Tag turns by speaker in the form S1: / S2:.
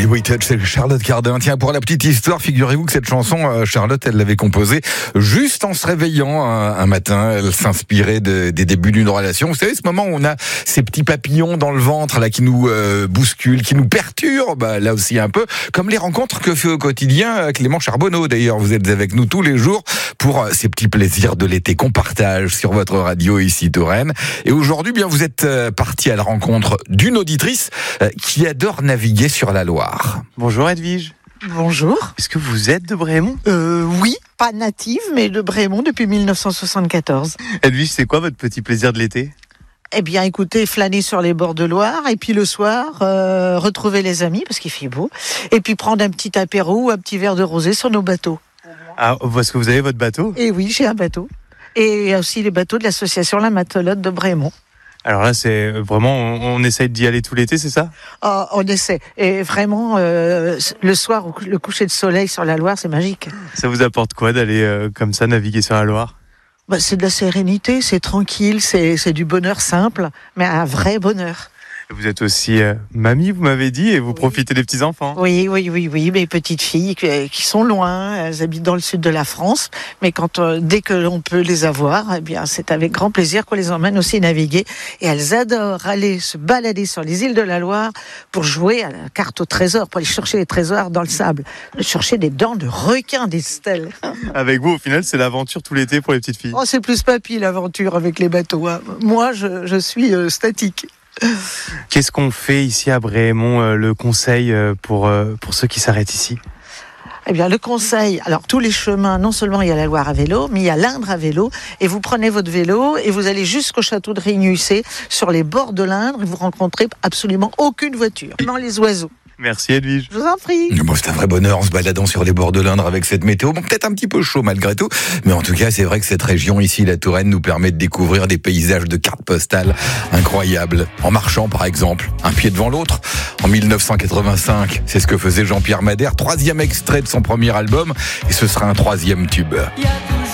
S1: My We Touch, c'est Charlotte Cardin. Tiens, pour la petite histoire, figurez-vous que cette chanson, Charlotte, elle l'avait composée juste en se réveillant un matin. Elle s'inspirait des débuts d'une relation. Vous savez, ce moment où on a ces petits papillons dans le ventre là qui nous bousculent, qui nous perturbent, là aussi un peu, comme les rencontres que fait au quotidien Clément Charbonneau. D'ailleurs, vous êtes avec nous tous les jours pour ces petits plaisirs de l'été qu'on partage sur votre radio ici Touraine. Et aujourd'hui, bien, vous êtes parti à la rencontre d'une auditrice qui adore naviguer sur la Loire.
S2: Bonjour Edwige.
S3: Bonjour.
S2: Est-ce que vous êtes de Brémont ?
S3: Oui, pas native, mais de Brémont depuis 1974.
S2: Edwige, c'est quoi votre petit plaisir de l'été ?
S3: Eh bien, écoutez, flâner sur les bords de Loire, et puis le soir, retrouver les amis, parce qu'il fait beau, et puis prendre un petit apéro ou un petit verre de rosé sur nos bateaux.
S2: Ah, parce que vous avez votre bateau ?
S3: Et oui, j'ai un bateau. Et aussi les bateaux de l'association La Matelote de Brémont.
S2: Alors là, c'est vraiment, on essaye d'y aller tout l'été, c'est ça ?
S3: On essaie. Et vraiment, le soir, le coucher de soleil sur la Loire, c'est magique.
S2: Ça vous apporte quoi d'aller comme ça naviguer sur la Loire ?
S3: C'est de la sérénité, c'est tranquille, c'est du bonheur simple, mais un vrai bonheur.
S2: Vous êtes aussi mamie, vous m'avez dit, et vous profitez des petits-enfants.
S3: Oui, mes petites filles qui sont loin, elles habitent dans le sud de la France, mais dès que l'on peut les avoir, eh bien, c'est avec grand plaisir qu'on les emmène aussi naviguer. Et elles adorent aller se balader sur les îles de la Loire pour jouer à la carte au trésor, pour aller chercher les trésors dans le sable, chercher des dents de requin, des stèles.
S2: Avec vous, au final, c'est l'aventure tout l'été pour les petites filles.
S3: Oh, c'est plus papy l'aventure avec les bateaux. Hein. Moi, je suis statique.
S2: Qu'est-ce qu'on fait ici à Brémont, le conseil pour ceux qui s'arrêtent ici ?
S3: Eh bien, le conseil, alors tous les chemins, non seulement il y a la Loire à vélo, mais il y a l'Indre à vélo, et vous prenez votre vélo et vous allez jusqu'au château de Rignussé, sur les bords de l'Indre, et vous rencontrez absolument aucune voiture, seulement les oiseaux.
S2: Merci Edwige.
S3: Je vous en prie.
S1: Bon, c'est un vrai bonheur en se baladant sur les bords de l'Indre avec cette météo. Bon, peut-être un petit peu chaud malgré tout, mais en tout cas, c'est vrai que cette région ici, la Touraine, nous permet de découvrir des paysages de cartes postales incroyables. En marchant, par exemple, un pied devant l'autre. En 1985, c'est ce que faisait Jean-Pierre Madère, 3e extrait de son premier album, et ce sera un 3e tube.